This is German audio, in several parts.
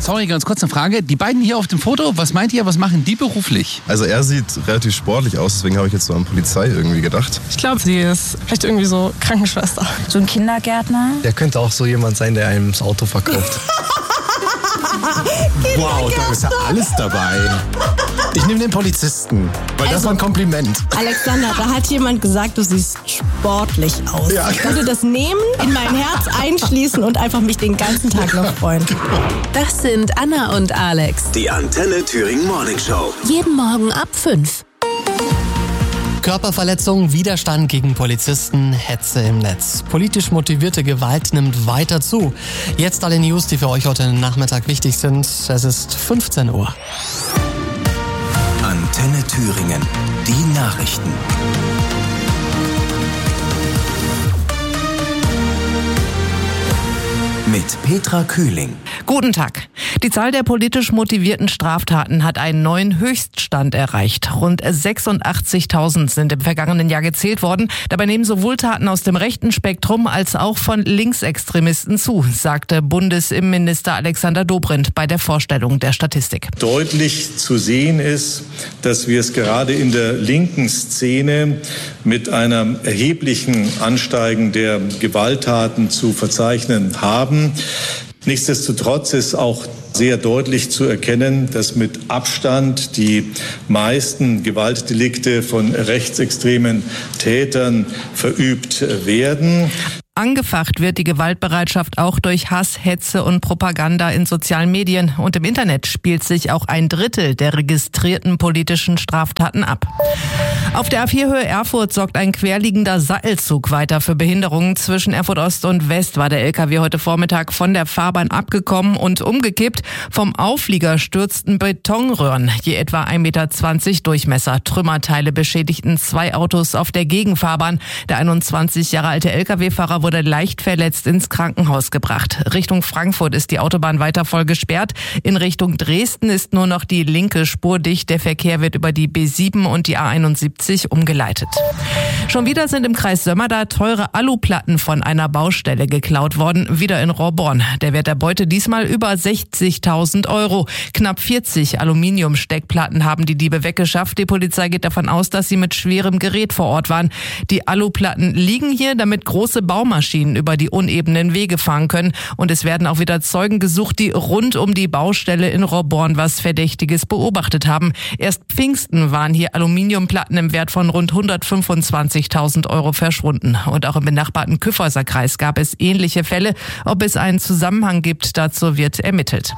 Sorry, ganz kurz eine Frage. Die beiden hier auf dem Foto, was meint ihr, was machen die beruflich? Also er sieht relativ sportlich aus, deswegen habe ich jetzt so an Polizei irgendwie gedacht. Ich glaube, sie ist vielleicht irgendwie so Krankenschwester. So ein Kindergärtner. Der könnte auch so jemand sein, der einem das Auto verkauft. Wow, da ist ja alles dabei. Ich nehme den Polizisten, weil das war ein Kompliment. Alexander, da hat jemand gesagt, du siehst sportlich aus. Ja. Ich würde das nehmen, in mein Herz einschließen und einfach mich den ganzen Tag noch freuen. Das sind Anna und Alex. Die Antenne Thüringen Morning Show. Jeden Morgen ab 5. Körperverletzung, Widerstand gegen Polizisten, Hetze im Netz. Politisch motivierte Gewalt nimmt weiter zu. Jetzt alle News, die für euch heute Nachmittag wichtig sind. Es ist 15 Uhr. Antenne Thüringen. Die Nachrichten. Mit Petra Kühling. Guten Tag. Die Zahl der politisch motivierten Straftaten hat einen neuen Höchststand erreicht. Rund 86.000 sind im vergangenen Jahr gezählt worden. Dabei nehmen sowohl Taten aus dem rechten Spektrum als auch von Linksextremisten zu, sagte Bundesinnenminister Alexander Dobrindt bei der Vorstellung der Statistik. Deutlich zu sehen ist, dass wir es gerade in der linken Szene mit einem erheblichen Ansteigen der Gewalttaten zu verzeichnen haben. Nichtsdestotrotz ist auch sehr deutlich zu erkennen, dass mit Abstand die meisten Gewaltdelikte von rechtsextremen Tätern verübt werden. Angefacht wird die Gewaltbereitschaft auch durch Hass, Hetze und Propaganda in sozialen Medien. Und im Internet spielt sich auch 1/3 der registrierten politischen Straftaten ab. Auf der A4-Höhe Erfurt sorgt ein querliegender Sattelzug weiter für Behinderungen. Zwischen Erfurt Ost und West war der LKW heute Vormittag von der Fahrbahn abgekommen und umgekippt. Vom Auflieger stürzten Betonröhren, je etwa 1,20 Meter Durchmesser. Trümmerteile beschädigten 2 Autos auf der Gegenfahrbahn. Der 21 Jahre alte LKW-Fahrer wurde leicht verletzt ins Krankenhaus gebracht. Richtung Frankfurt ist die Autobahn weiter voll gesperrt. In Richtung Dresden ist nur noch die linke Spur dicht. Der Verkehr wird über die B7 und die A71 umgeleitet. Schon wieder sind im Kreis Sömmerda teure Aluplatten von einer Baustelle geklaut worden, wieder in Rohrborn. Der Wert der Beute diesmal über 60.000 €. Knapp 40 Aluminiumsteckplatten haben die Diebe weggeschafft. Die Polizei geht davon aus, dass sie mit schwerem Gerät vor Ort waren. Die Aluplatten liegen hier, damit große Baumaschinen über die unebenen Wege fahren können. Und es werden auch wieder Zeugen gesucht, die rund um die Baustelle in Rohrborn was Verdächtiges beobachtet haben. Erst Pfingsten waren hier Aluminiumplatten im Wert von rund 125.000 € verschwunden. Und auch im benachbarten Kyffhäuser Kreis gab es ähnliche Fälle. Ob es einen Zusammenhang gibt, dazu wird ermittelt.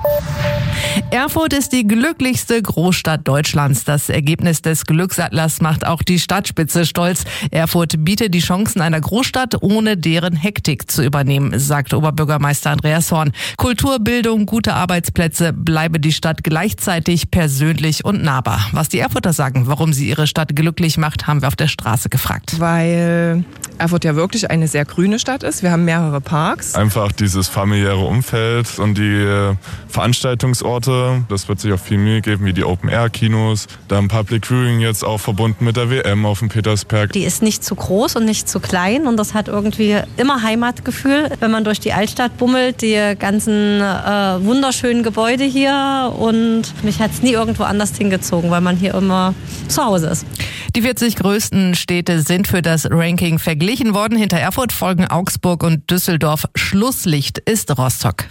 Erfurt ist die glücklichste Großstadt Deutschlands. Das Ergebnis des Glücksatlas macht auch die Stadtspitze stolz. Erfurt bietet die Chancen einer Großstadt, ohne deren Hektik zu übernehmen, sagt Oberbürgermeister Andreas Horn. Kultur, Bildung, gute Arbeitsplätze, bleibe die Stadt gleichzeitig persönlich und nahbar. Was die Erfurter sagen, warum sie ihre Stadt glücklich macht, haben wir auf der Straße gefragt. Weil Erfurt ja wirklich eine sehr grüne Stadt ist. Wir haben mehrere Parks. Einfach dieses familiäre Umfeld und die Veranstaltungsorte, das wird sich auch viel Mühe geben, wie die Open-Air-Kinos, dann Public Viewing jetzt auch verbunden mit der WM auf dem Petersberg. Die ist nicht zu groß und nicht zu klein und das hat irgendwie immer Heimatgefühl, wenn man durch die Altstadt bummelt, die ganzen wunderschönen Gebäude hier, und mich hat es nie irgendwo anders hingezogen, weil man hier immer zu Hause ist. Die 40 größten Städte sind für das Ranking verglichen worden. Hinter Erfurt folgen Augsburg und Düsseldorf. Schlusslicht ist Rostock.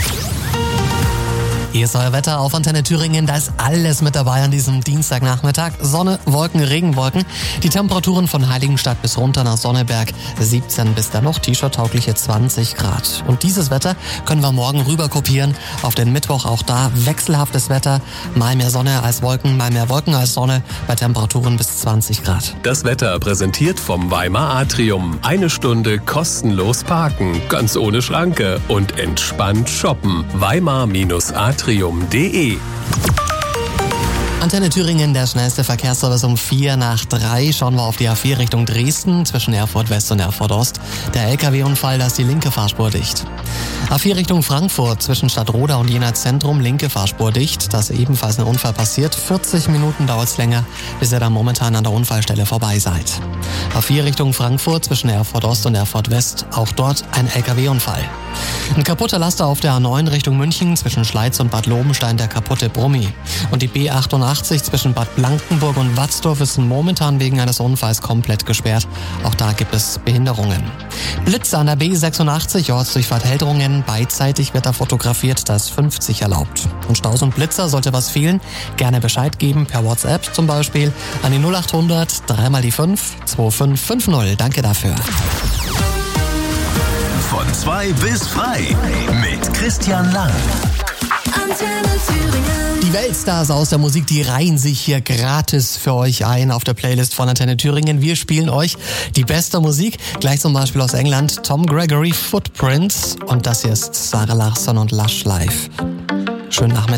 Hier ist euer Wetter auf Antenne Thüringen. Da ist alles mit dabei an diesem Dienstagnachmittag. Sonne, Wolken, Regenwolken. Die Temperaturen von Heiligenstadt bis runter nach Sonneberg 17 bis dann noch T-Shirt-taugliche 20 Grad. Und dieses Wetter können wir morgen rüber kopieren. Auf den Mittwoch auch da wechselhaftes Wetter. Mal mehr Sonne als Wolken, mal mehr Wolken als Sonne bei Temperaturen bis 20 Grad. Das Wetter präsentiert vom Weimar Atrium. 1 Stunde kostenlos parken, ganz ohne Schranke und entspannt shoppen. Weimar-Atrium.de Antenne Thüringen, der schnellste Verkehrsservice um 2:04. Schauen wir auf die A4 Richtung Dresden zwischen Erfurt West und Erfurt Ost. Der LKW-Unfall, da ist die linke Fahrspur dicht. A4 Richtung Frankfurt zwischen Stadtroda und Jena Zentrum, linke Fahrspur dicht. Da ist ebenfalls ein Unfall passiert. 40 Minuten dauert es länger, bis ihr da momentan an der Unfallstelle vorbei seid. A4 Richtung Frankfurt zwischen Erfurt Ost und Erfurt West, auch dort ein LKW-Unfall. Ein kaputter Laster auf der A9 Richtung München zwischen Schleiz und Bad Lobenstein, der kaputte Brummi. Und die B88 zwischen Bad Blankenburg und Watzdorf ist momentan wegen eines Unfalls komplett gesperrt. Auch da gibt es Behinderungen. Blitze an der B86, Ortsdurchfahrt Heldrungen. Beidseitig wird da fotografiert, da ist 50 erlaubt. Und Staus und Blitzer, sollte was fehlen, gerne Bescheid geben, per WhatsApp zum Beispiel an die 0800 3 die 5 2550. Danke dafür. Von 2 bis frei mit Christian Lang. Die Weltstars aus der Musik, die reihen sich hier gratis für euch ein auf der Playlist von Antenne Thüringen. Wir spielen euch die beste Musik. Gleich zum Beispiel aus England Tom Gregory, Footprints. Und das hier ist Sarah Larsson und Lush Life. Schönen Nachmittag.